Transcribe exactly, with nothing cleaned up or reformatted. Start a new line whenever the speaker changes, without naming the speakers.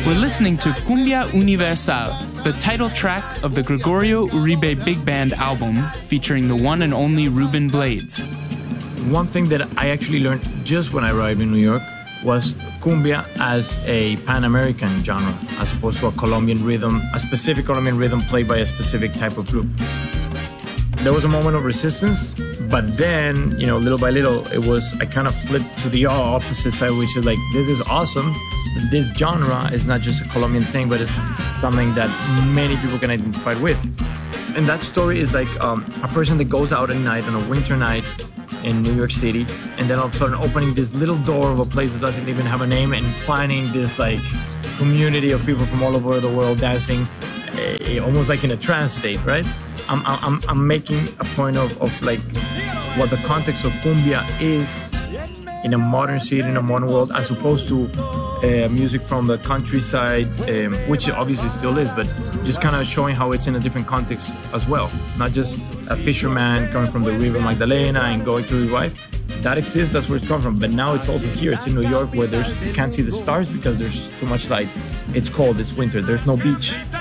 We're listening to Cumbia Universal, the title track of the Gregorio Uribe Big Band album featuring the one and only Ruben Blades.
One thing that I actually learned just when I arrived in New York was cumbia as a Pan-American genre, as opposed to a Colombian rhythm, a specific Colombian rhythm played by a specific type of group. There was a moment of resistance, but then, you know, little by little, it was, I kind of flipped to the opposite side, which is like, this is awesome. This genre is not just a Colombian thing, but it's something that many people can identify with. And that story is like um, a person that goes out at night on a winter night in New York City, and then all of a sudden opening this little door of a place that doesn't even have a name and finding this like community of people from all over the world dancing, uh, almost like in a trance state, right? I'm, I'm, I'm making a point of, of like what the context of cumbia is in a modern city, in a modern world, as opposed to uh, music from the countryside, um, which it obviously still is, but just kind of showing how it's in a different context as well. Not just a fisherman coming from the River Magdalena and going to his wife. That exists, that's where it's come from. But now it's also here. It's in New York where there's you can't see the stars because there's too much light. It's cold, it's winter, there's no beach.